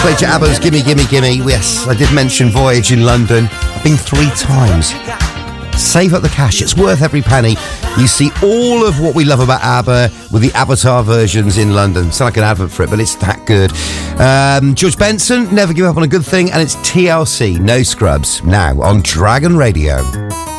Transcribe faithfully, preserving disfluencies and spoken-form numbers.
played you ABBA's Gimme Gimme Gimme. Yes, I did mention Voyage in London. I've been three times. Save up the cash, it's worth every penny. You see all of what we love about ABBA with the Avatar versions in London. Sound like an advert for it, but it's that good. Um, George Benson, Never Give Up on a Good Thing, and it's T L C, No Scrubs, now on Dragon Radio.